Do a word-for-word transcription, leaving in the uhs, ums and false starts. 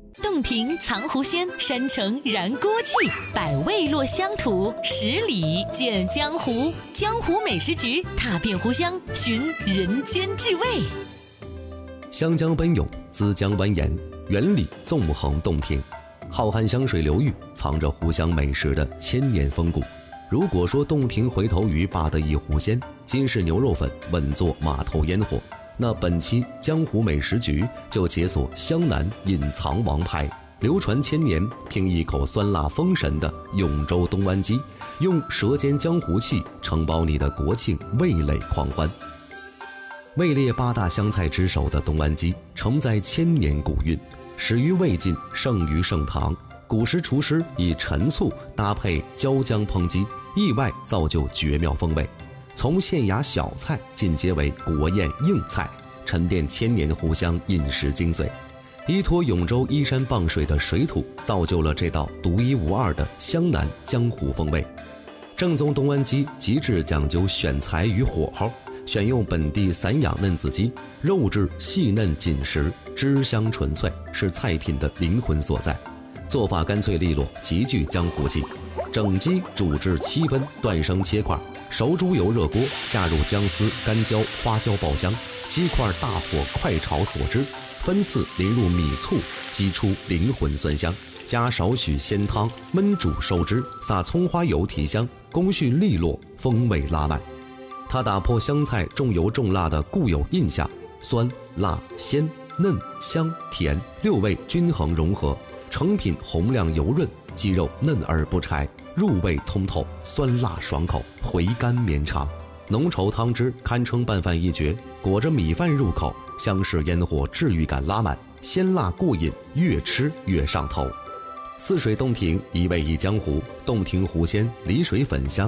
洞庭藏狐仙，山城燃锅气，百味落乡土，十里见江湖。江湖美食局，踏遍湖湘，寻人间至味。 湘江奔涌，资江蜿蜒，原里纵横洞庭。浩瀚湘水流域，藏着湖湘美食的千年风骨。如果说洞庭回头鱼霸得一湖鲜，金氏牛肉粉稳坐码头烟火，那本期江湖美食局就解锁湘南隐藏王牌，流传千年凭一口酸辣封神的永州东湾鸡，用舌尖江湖气承包你的国庆味蕾狂欢。位列八大湘菜之首的东湾鸡承载千年古韵，始于魏晋，盛于盛唐。古时厨师以陈醋搭配椒姜烹鸡，意外造就绝妙风味，从县衙小菜进阶为国宴硬菜，沉淀千年湖湘饮食精髓。依托永州依山傍水的水土，造就了这道独一无二的湘南江湖风味。正宗东湾鸡极致讲究选材与火候，选用本地散养嫩子鸡，肉质细嫩紧实，汁香纯粹，是菜品的灵魂所在。做法干脆利落，极具江湖气。整鸡煮至七分，断生切块，熟猪油热锅，下入姜丝、干椒、花椒爆香，鸡块大火快炒锁汁，分次淋入米醋，激出灵魂酸香，加少许鲜汤焖煮收汁，撒葱花油提香，工序利落，风味拉满。它打破湘菜重油重辣的固有印象，酸、辣、鲜、嫩、香、甜六味均衡融合，成品红亮油润，鸡肉嫩而不柴，入味通透，酸辣爽口，回甘绵长。浓稠汤汁堪称拌饭一绝，裹着米饭入口，湘式烟火治愈感拉满，鲜辣过瘾，越吃越上头。泗水洞庭，一味一江湖，洞庭湖鲜，离水粉香，